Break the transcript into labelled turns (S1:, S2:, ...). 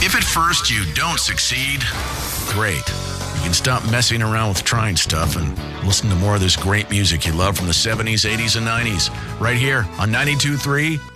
S1: If at first you don't succeed, great. You can stop messing around with trying stuff and listen to more of this great music you love from the 70s, 80s, and 90s right here on 92.3